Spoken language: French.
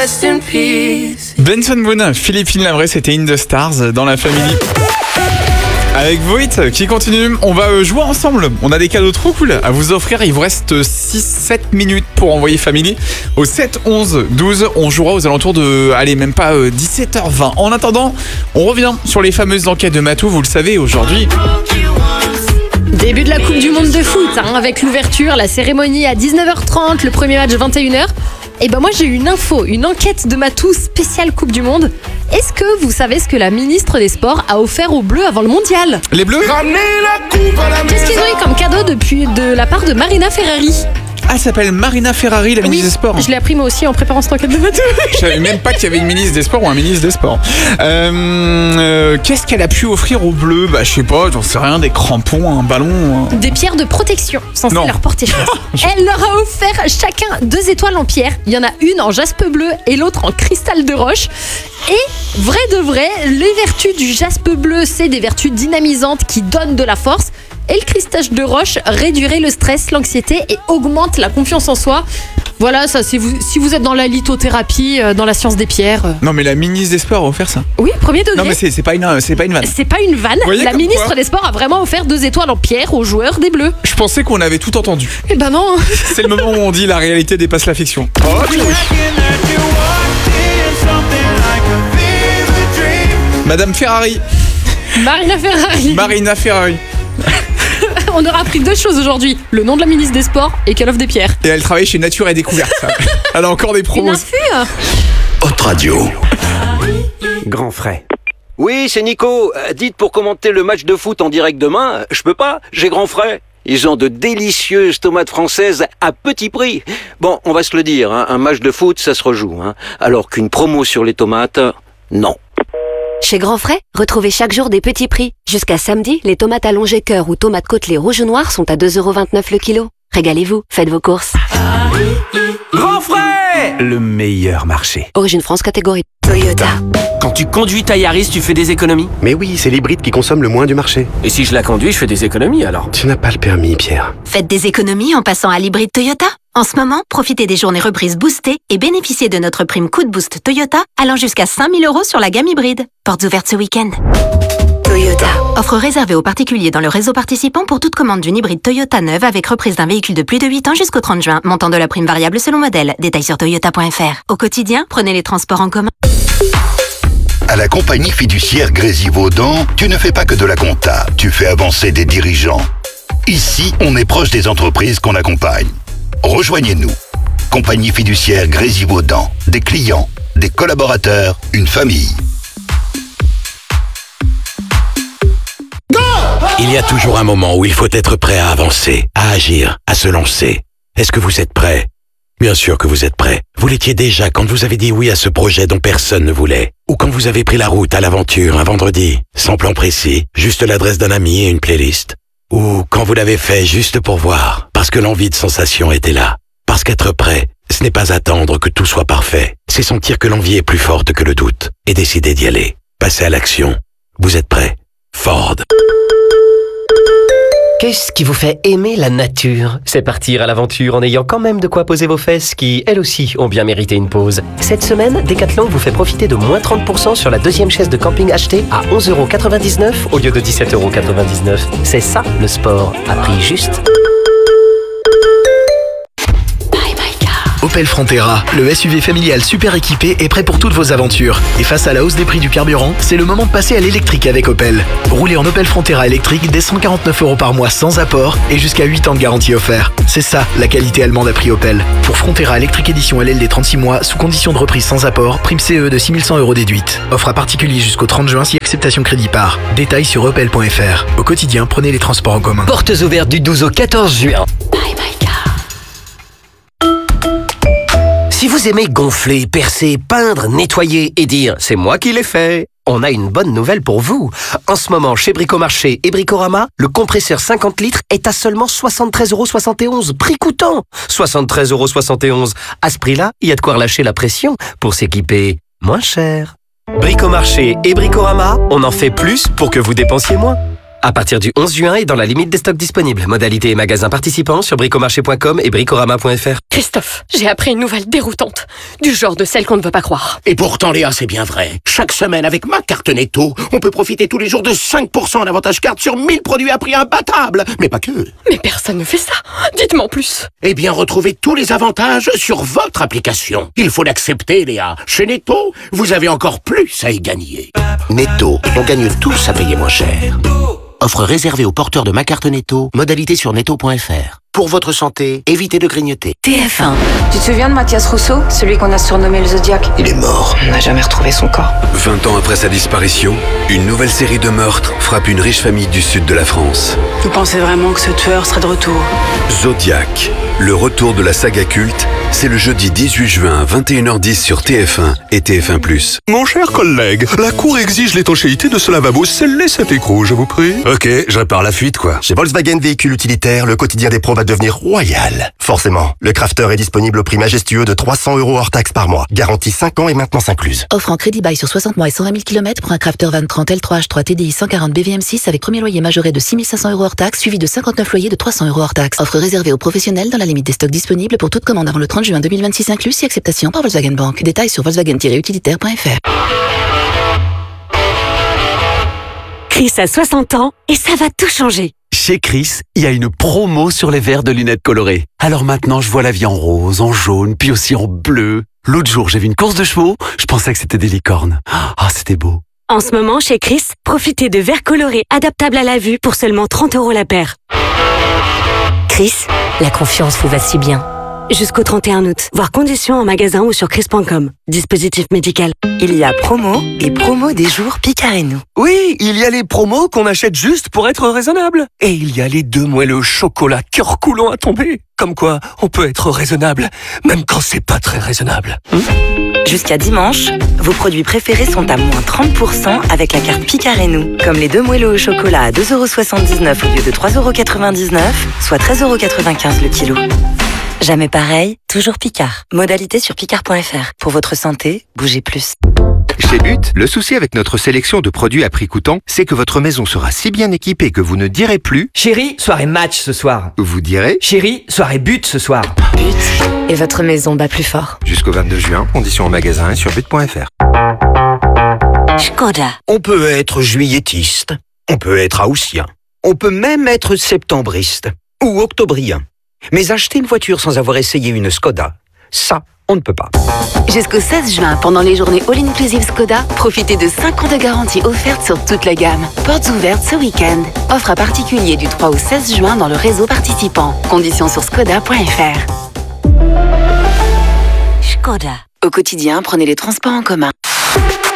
rest in peace. Benson Boone, Philippine Lavray, c'était In the Stars dans la famille. Avec Voit qui continue, on va jouer ensemble. On a des cadeaux trop cool à vous offrir. Il vous reste 6-7 minutes pour envoyer Family au 7 11 12. On jouera aux alentours de, même pas 17h20. En attendant, on revient sur les fameuses enquêtes de Matou. Vous le savez, aujourd'hui... Début de la Coupe du Monde de foot, avec l'ouverture, la cérémonie à 19h30, le premier match 21h. Et ben moi j'ai une info, une enquête de Matou spéciale Coupe du Monde. Est-ce que vous savez ce que la ministre des Sports a offert aux Bleus avant le mondial ? Les Bleus ? Qu'est-ce qu'ils ont eu comme cadeau de la part de Marina Ferrari ? Ah, ça s'appelle Marina Ferrari, la ministre des Sports. Je l'ai appris moi aussi en préparant cette enquête de Matou. Je savais même pas qu'il y avait une ministre des Sports ou un ministre des Sports. Qu'est-ce qu'elle a pu offrir aux Bleus ? Je sais pas, j'en sais rien, des crampons, un ballon. Des pierres de protection censées leur porter chance. Elle leur a offert chacun 2 étoiles en pierre. Il y en a une en jaspe bleu et l'autre en cristal de roche. Et vrai de vrai, les vertus du jaspe bleu, c'est des vertus dynamisantes qui donnent de la force. Et le cristal de roche réduirait le stress, l'anxiété et augmente la confiance en soi. Voilà, ça, si vous êtes dans la lithothérapie, dans la science des pierres. Non, mais la ministre des Sports a offert ça. Oui, premier degré. Non, mais c'est pas une vanne. C'est pas une vanne. La ministre des Sports a vraiment offert 2 étoiles en pierre aux joueurs des Bleus. Je pensais qu'on avait tout entendu. Eh ben non. C'est le moment où on dit la réalité dépasse la fiction. Oh, oui. Madame Ferrari. Marina Ferrari. On aura appris 2 choses aujourd'hui. Le nom de la ministre des Sports et qu'elle offre des pierres. Et elle travaille chez Nature et Découverte. Elle a encore des promos. Une infu. Haute Radio. Grand frais. Oui, c'est Nico. Dites pour commenter le match de foot en direct demain, je peux pas, j'ai grand frais. Ils ont de délicieuses tomates françaises à petit prix. Bon, on va se le dire, un match de foot, ça se rejoue. Alors qu'une promo sur les tomates, non. Chez Grand Frais, retrouvez chaque jour des petits prix. Jusqu'à samedi, les tomates allongées cœur ou tomates côtelées rouge ou noir sont à 2,29€ le kilo. Régalez-vous, faites vos courses. Grand frais, le meilleur marché. Origine France catégorie Toyota. Quand tu conduis ta Yaris, tu fais des économies ? Mais oui, c'est l'hybride qui consomme le moins du marché. Et si je la conduis, je fais des économies alors ? Tu n'as pas le permis, Pierre. Faites des économies en passant à l'hybride Toyota. En ce moment, profitez des journées reprises boostées et bénéficiez de notre prime Coup de Boost Toyota allant jusqu'à 5 000 € sur la gamme hybride. Portes ouvertes ce week-end. Toyota. Offre réservée aux particuliers dans le réseau participant pour toute commande d'une hybride Toyota neuve avec reprise d'un véhicule de plus de 8 ans jusqu'au 30 juin. Montant de la prime variable selon modèle. Détails sur toyota.fr. Au quotidien, prenez les transports en commun. À la compagnie fiduciaire Grésy-Vaudan, tu ne fais pas que de la compta, tu fais avancer des dirigeants. Ici, on est proche des entreprises qu'on accompagne. Rejoignez-nous. Compagnie fiduciaire Grésy-Vaudan. Des clients, des collaborateurs, une famille. Il y a toujours un moment où il faut être prêt à avancer, à agir, à se lancer. Est-ce que vous êtes prêt ? Bien sûr que vous êtes prêt. Vous l'étiez déjà quand vous avez dit oui à ce projet dont personne ne voulait. Ou quand vous avez pris la route à l'aventure un vendredi, sans plan précis, juste l'adresse d'un ami et une playlist. Ou quand vous l'avez fait juste pour voir, parce que l'envie de sensation était là. Parce qu'être prêt, ce n'est pas attendre que tout soit parfait. C'est sentir que l'envie est plus forte que le doute et décider d'y aller. Passer à l'action. Vous êtes prêt ? Ford. Qu'est-ce qui vous fait aimer la nature ? C'est partir à l'aventure en ayant quand même de quoi poser vos fesses qui, elles aussi, ont bien mérité une pause. Cette semaine, Decathlon vous fait profiter de moins 30% sur la deuxième chaise de camping achetée à 11,99€ au lieu de 17,99€. C'est ça, le sport, à prix juste. Opel Frontera, le SUV familial super équipé est prêt pour toutes vos aventures. Et face à la hausse des prix du carburant, c'est le moment de passer à l'électrique avec Opel. Roulez en Opel Frontera électrique dès 149€ par mois sans apport et jusqu'à 8 ans de garantie offert. C'est ça, la qualité allemande à prix Opel. Pour Frontera électrique édition LLD 36 mois, sous condition de reprise sans apport, prime CE de 6100€ déduite. Offre à particulier jusqu'au 30 juin si acceptation crédit par. Détails sur opel.fr. Au quotidien, prenez les transports en commun. Portes ouvertes du 12 au 14 juin. Si vous aimez gonfler, percer, peindre, nettoyer et dire « c'est moi qui l'ai fait », on a une bonne nouvelle pour vous. En ce moment, chez Bricomarché et Bricorama, le compresseur 50 litres est à seulement 73,71€. Prix coûtant 73,71€. À ce prix-là, il y a de quoi relâcher la pression pour s'équiper moins cher. Bricomarché et Bricorama, on en fait plus pour que vous dépensiez moins. À partir du 11 juin et dans la limite des stocks disponibles. Modalité et magasins participants sur bricomarché.com et bricorama.fr. Christophe, j'ai appris une nouvelle déroutante. Du genre de celle qu'on ne veut pas croire. Et pourtant, Léa, c'est bien vrai. Chaque semaine, avec ma carte Netto, on peut profiter tous les jours de 5% en avantage carte sur 1000 produits à prix imbattable. Mais pas que. Mais personne ne fait ça. Dites-moi en plus. Eh bien, retrouvez tous les avantages sur votre application. Il faut l'accepter, Léa. Chez Netto, vous avez encore plus à y gagner. Netto, on gagne tous à payer moins cher. Offre réservée aux porteurs de ma carte Netto. Modalité sur netto.fr. Pour votre santé, évitez de grignoter. TF1. Tu te souviens de Mathias Rousseau, celui qu'on a surnommé le Zodiac? Il est mort. On n'a jamais retrouvé son corps. 20 ans après sa disparition, une nouvelle série de meurtres frappe une riche famille du sud de la France. Vous pensez vraiment que ce tueur serait de retour? Zodiac, le retour de la saga culte, c'est le jeudi 18 juin à 21h10 sur TF1 et TF1+. Mon cher collègue, la cour exige l'étanchéité de ce lavabo. Scellez cet écrou, je vous prie. Ok, je répare la fuite, quoi. Chez Volkswagen Véhicules Utilitaires, le quotidien des pros va devenir royal. Forcément, le Crafter est disponible au prix majestueux de 300 € hors taxe par mois. Garantie 5 ans et maintenance incluse. Offre en crédit bail sur 60 mois et 120 000 km pour un Crafter Van 30 L3H3 TDI 140 BVM6 avec premier loyer majoré de 6 500 € hors taxe, suivi de 59 loyers de 300 € hors taxe. Offre réservée aux professionnels dans la limite des stocks disponibles pour toute commande avant le 30 juin 2026 inclus, si acceptation par Volkswagen Bank. Détails sur volkswagen-utilitaire.fr. Chris a 60 ans et ça va tout changer. Chez Chris, il y a une promo sur les verres de lunettes colorées. Alors maintenant, je vois la vie en rose, en jaune, puis aussi en bleu. L'autre jour, j'ai vu une course de chevaux, je pensais que c'était des licornes. Ah, c'était beau. En ce moment, chez Chris, profitez de verres colorés adaptables à la vue pour seulement 30 € la paire. Chris, la confiance vous va si bien. Jusqu'au 31 août. Voir conditions en magasin ou sur chris.com. Dispositif médical. Il y a promo et promo des jours Picard et nous. Oui, il y a les promos qu'on achète juste pour être raisonnable. Et il y a les 2 moelleux au chocolat cœur coulant à tomber. Comme quoi, on peut être raisonnable, même quand c'est pas très raisonnable. Jusqu'à dimanche, vos produits préférés sont à moins 30% avec la carte Picard et nous. Comme les 2 moelleux au chocolat à 2,79 € au lieu de 3,99 €, soit 13,95 € le kilo. Jamais pareil, toujours Picard. Modalité sur picard.fr. Pour votre santé, bougez plus. Chez But, le souci avec notre sélection de produits à prix coûtant, c'est que votre maison sera si bien équipée que vous ne direz plus « Chérie, soirée match ce soir ». Vous direz « Chérie, soirée but ce soir ». But, et votre maison bat plus fort. Jusqu'au 22 juin, conditions en magasin et sur but.fr. Skoda. On peut être juilletiste, on peut être haussien, on peut même être septembriste ou octobrien. Mais acheter une voiture sans avoir essayé une Skoda, ça, on ne peut pas. Jusqu'au 16 juin, pendant les journées All-Inclusive Skoda, profitez de 5 ans de garantie offerte sur toute la gamme. Portes ouvertes ce week-end. Offre à particulier du 3 au 16 juin dans le réseau participant. Conditions sur skoda.fr. Skoda. Au quotidien, prenez les transports en commun.